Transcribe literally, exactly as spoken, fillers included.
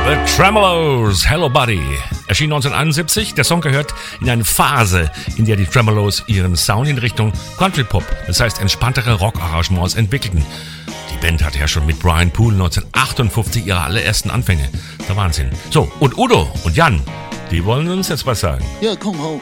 The Tremolos, Hello Buddy, erschien neunzehnhunderteinundsiebzig. Der Song gehört in eine Phase, in der die Tremolos ihren Sound in Richtung Country Pop, das heißt entspanntere Rock-Arrangements, entwickelten. Die Band hatte ja schon mit Brian Poole neunzehnhundertachtundfünfzig ihre allerersten Anfänge. Der Wahnsinn. So, und Udo und Jan, die wollen uns jetzt was sagen. Ja, komm, hau